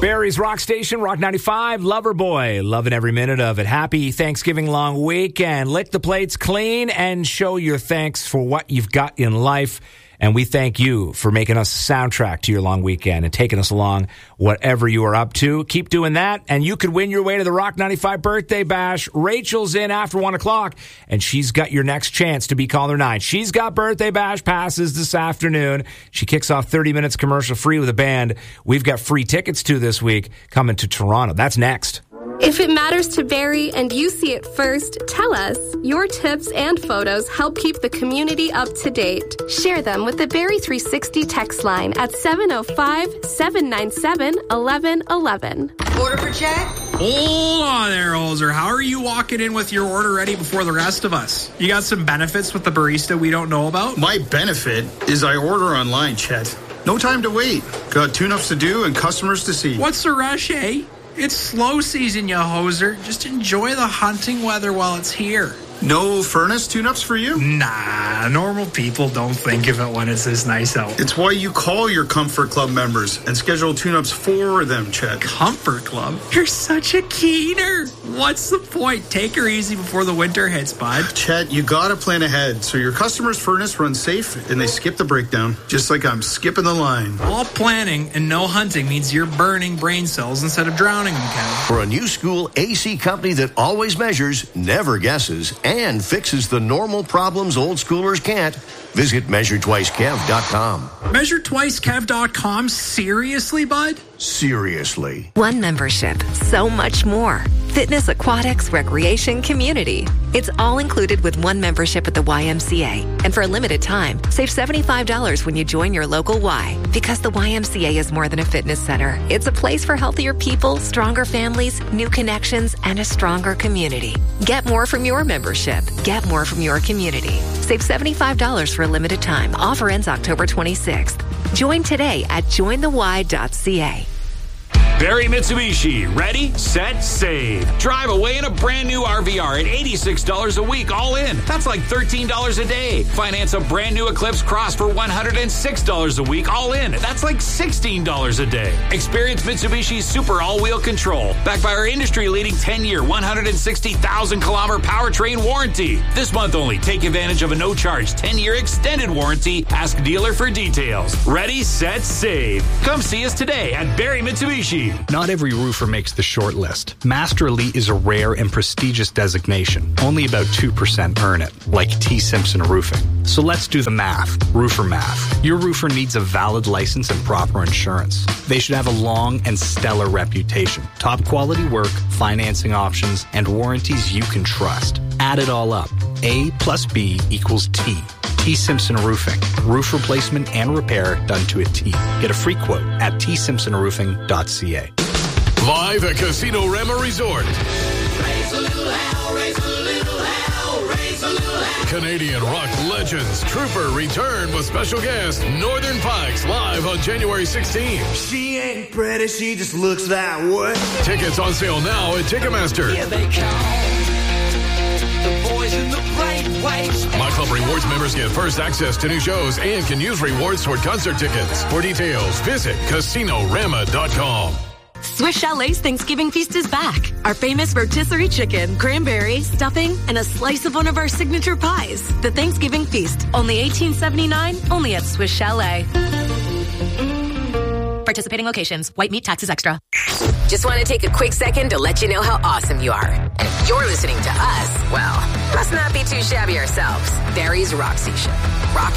Barrie's Rock Station, Rock 95, Loverboy, loving every minute of it. Happy Thanksgiving long weekend. Lick the plates clean and show your thanks for what you've got in life. And we thank you for making us a soundtrack to your long weekend and taking us along whatever you are up to. Keep doing that, and you could win your way to the Rock 95 birthday bash. Rachel's in after 1 o'clock, and she's got your next chance to be caller 9. She's got birthday bash passes this afternoon. She kicks off 30 minutes commercial free with a band we've got free tickets to this week coming to Toronto. That's next. If it matters to Barrie and you see it first, tell us. Your tips and photos help keep the community up to date. Share them with the Barrie 360 text line at 705-797-1111. Order for check? Hold on there, Holzer. How are you walking in with your order ready before the rest of us? You got some benefits with the barista we don't know about? My benefit is I order online, Chet. No time to wait. Got tune-ups to do and customers to see. What's the rush, eh? It's slow season, you hoser. Just enjoy the hunting weather while it's here. No furnace tune-ups for you? Nah, normal people don't think of it when it's this nice out. It's why you call your Comfort Club members and schedule tune-ups for them, Chet. Comfort Club? You're such a keener. What's the point? Take her easy before the winter hits, bud. Chet, you gotta plan ahead so your customer's furnace runs safe and they skip the breakdown, just like I'm skipping the line. All planning and no hunting means you're burning brain cells instead of drowning them, Ken. For a new school AC company that always measures, never guesses, and fixes the normal problems old schoolers can't, visit MeasureTwiceKev.com. MeasureTwiceKev.com? Seriously, bud? Seriously. One membership, so much more. Fitness, aquatics, recreation, community. It's all included with one membership at the YMCA. And for a limited time, save $75 when you join your local Y. Because the YMCA is more than a fitness center. It's a place for healthier people, stronger families, new connections, and a stronger community. Get more from your membership. Get more from your community. Save $75 for a limited time. Offer ends October 26th. Join today at jointhey.ca. Barrie Mitsubishi. Ready, set, save. Drive away in a brand new RVR at $86 a week, all in. That's like $13 a day. Finance a brand new Eclipse Cross for $106 a week, all in. That's like $16 a day. Experience Mitsubishi's Super All-Wheel Control, backed by our industry-leading 10-year, 160,000-kilometer powertrain warranty. This month only, take advantage of a no-charge 10-year extended warranty. Ask dealer for details. Ready, set, save. Come see us today at Barrie Mitsubishi. Not every roofer makes the short list. Master Elite is a rare and prestigious designation. Only about 2% earn it, like T. Simpson Roofing. So let's do the math. Roofer math. Your roofer needs a valid license and proper insurance. They should have a long and stellar reputation. Top quality work, financing options, and warranties you can trust. Add it all up. A plus B equals T. T. Simpson Roofing. Roof replacement and repair done to a T. Get a free quote at tsimpsonroofing.ca. Live at Casino Rama Resort. Raise a little hell, raise a little hell, raise a little hell. Canadian rock legends Trooper return with special guest Northern Pikes live on January 16th. She ain't pretty, she just looks that way. Tickets on sale now at Ticketmaster. Here they come. The boys in the bright whites. My Club Rewards members get first access to new shows and can use rewards toward concert tickets. For details, visit CasinoRama.com. Swiss Chalet's Thanksgiving feast is back. Our famous rotisserie chicken, cranberry, stuffing, and a slice of one of our signature pies. The Thanksgiving feast, only $18.79, only at Swiss Chalet. Participating locations. White meat taxes extra. Just want to take a quick second to let you know how awesome you are. And if you're listening to us, well, must not be too shabby ourselves. Barrie's Rock Station. Rock